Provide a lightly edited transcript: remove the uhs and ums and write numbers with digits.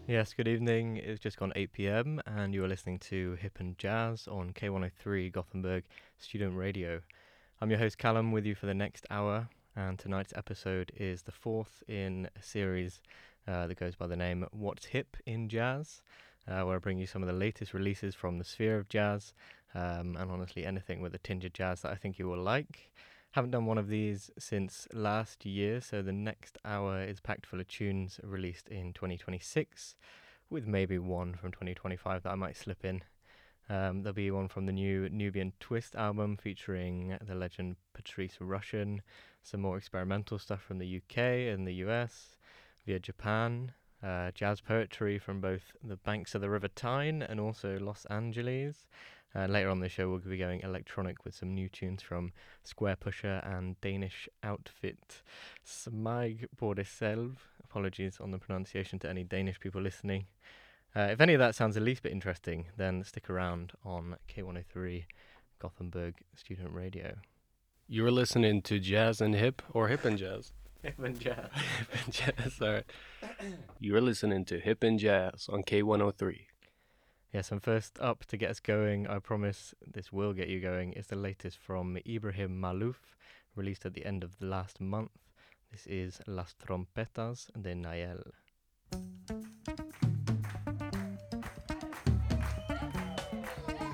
Yes, good evening. It's just gone 8 p.m. and you are listening to Hip and Jazz on K103 Gothenburg Student Radio. I'm your host Callum with you for the next hour, and tonight's episode is the fourth in a series that goes by the name What's Hip in Jazz, where I bring you some of the latest releases from the sphere of jazz, and honestly anything with a tinge of jazz that I think you will like. Haven't done one of these since last year, so the next hour is packed full of tunes released in 2026, with maybe one from 2025 that I might slip in. There'll be one from the new Nubian Twist album featuring the legend Patrice Rushen, some more experimental stuff from the UK and the US, via Japan, jazz poetry from both the banks of the River Tyne and also Los Angeles. Later on the show, we'll be going electronic with some new tunes from Square Pusher and Danish outfit Smyg Bordeselv. Apologies on the pronunciation to any Danish people listening. If any of that sounds the least bit interesting, then stick around on K103 Gothenburg Student Radio. You're listening to Jazz and Hip, or Hip and Jazz? Hip and Jazz. Hip and Jazz, alright. You're listening to Hip and Jazz on K103. Yes, and first up to get us going, I promise this will get you going, is the latest from Ibrahim Malouf, released at the end of the last month. This is Las Trompetas de Nael.